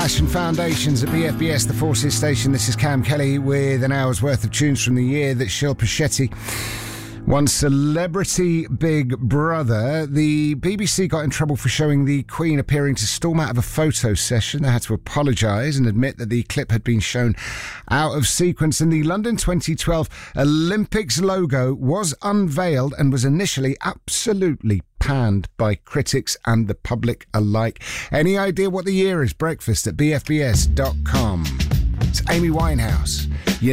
Fashion Foundations at BFBS, the Forces Station. This is Cam Kelly with an hour's worth of tunes from the year that Shilpa Shetty won Celebrity Big Brother. The BBC got in trouble for showing the Queen appearing to storm out of a photo session. They had to apologise and admit that the clip had been shown out of sequence. And the London 2012 Olympics logo was unveiled and was initially absolutely panned by critics and the public alike. Any idea what the year is? Breakfast at bfbs.com. It's Amy Winehouse.